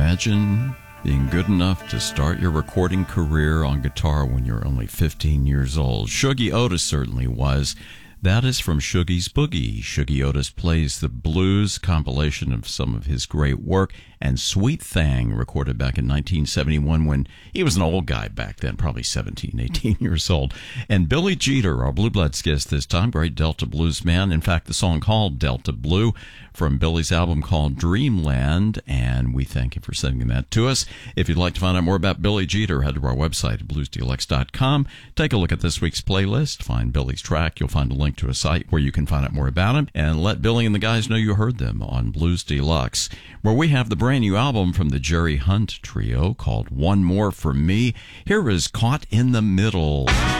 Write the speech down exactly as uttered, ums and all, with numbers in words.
Imagine being good enough to start your recording career on guitar when you're only fifteen years old. Shuggie Otis certainly was. That is from Shuggie's Boogie. Shuggie Otis plays the blues compilation of some of his great work, and Sweet Thing, recorded back in nineteen seventy-one when he was an old guy back then, probably seventeen, eighteen years old. And Billy Jeter, our Blue Bloods guest this time, great Delta blues man. In fact, the song called Delta Blue from Billy's album called Dreamland, and we thank you for sending that to us. If you'd like to find out more about Billy Jeter, head to our website at blues d l x dot com. Take a look at this week's playlist. Find Billy's track. You'll find a link to a site where you can find out more about him, and let Billy and the guys know you heard them on Blues Deluxe, where we have the brand new album from the Jerry Hunt Trio called One More For Me. Here is Caught in the Middle.